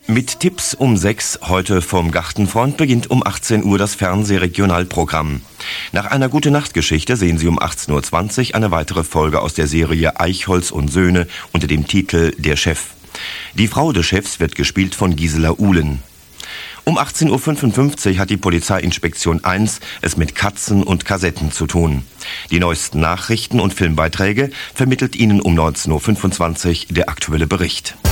Mit Tipps um 6 heute vom Gartenfront beginnt um 18 Uhr das Fernsehregionalprogramm. Nach einer Gute-Nacht-Geschichte sehen Sie um 18.20 Uhr eine weitere Folge aus der Serie Eichholz und Söhne unter dem Titel Der Chef. Die Frau des Chefs wird gespielt von Gisela Uhlen. Um 18.55 Uhr hat die Polizeiinspektion 1 es mit Katzen und Kassetten zu tun. Die neuesten Nachrichten und Filmbeiträge vermittelt Ihnen um 19.25 Uhr der aktuelle Bericht.